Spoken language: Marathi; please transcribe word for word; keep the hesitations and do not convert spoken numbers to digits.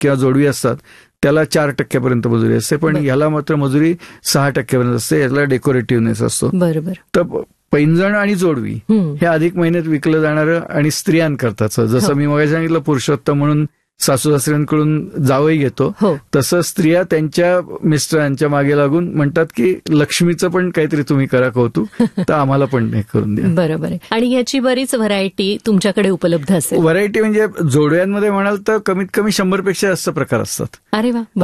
किंवा जोडवी असतात त्याला चार टक्क्यापर्यंत मजुरी असते, पण ह्याला मात्र मजुरी सहा टक्क्यापर्यंत असते. याला डेकोरेटिव्हनेस असतो. बरोबर. तर पैंजण आणि जोडवी हे अधिक महिन्यात विकलं जाणारं आणि स्त्रियांकरताच. जसं मी मग सांगितलं पुरुषोत्तम म्हणून सासू सासऱ्यांकडून जावई घेतो, तसं स्त्रिया त्यांच्या मिस्टरांच्या मागे लागून म्हणतात की लक्ष्मीचं पण काहीतरी तुम्ही करा कौतुक, तर आम्हाला पण हे करून द्या. बरोबर. आणि याची बरीच व्हरायटी तुमच्याकडे उपलब्ध असेल. व्हरायटी म्हणजे जोडव्यांमध्ये म्हणाल तर कमीत कमी शंभर पेक्षा जास्त प्रकार असतात. अरे वा.